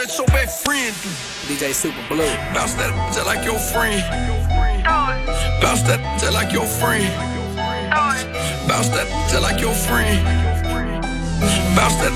let your best friend do. DJ Super Blue. Bounce that just like your friend. Bounce that just like your friend. Bounce that just like your friend. Bounce that